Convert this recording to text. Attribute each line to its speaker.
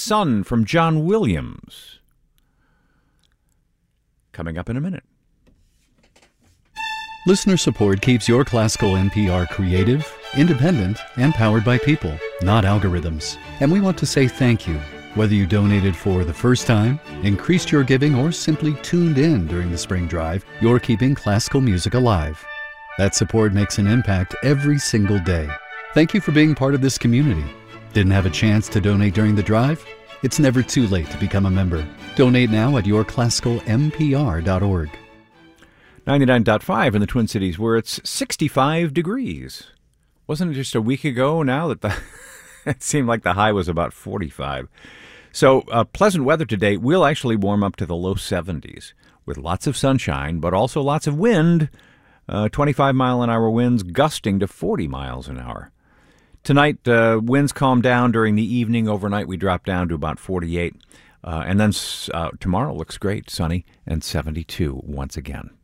Speaker 1: Sun from John Williams. Coming up in a minute.
Speaker 2: Listener support keeps your classical NPR creative, independent, and powered by people, not algorithms. And we want to say thank you. Whether you donated for the first time, increased your giving, or simply tuned in during the spring drive, you're keeping classical music alive. That support makes an impact every single day. Thank you for being part of this community. Didn't have a chance to donate during the drive? It's never too late to become a member. Donate now at yourclassicalmpr.org.
Speaker 1: 99.5 in the Twin Cities, where it's 65 degrees. Wasn't it just a week ago now that it seemed like the high was about 45? So pleasant weather today. Will actually warm up to the low 70s with lots of sunshine, but also lots of wind, 25-mile-an-hour winds gusting to 40 miles an hour. Tonight, winds calm down during the evening. Overnight, we drop down to about 48. And then tomorrow looks great, sunny and 72 once again.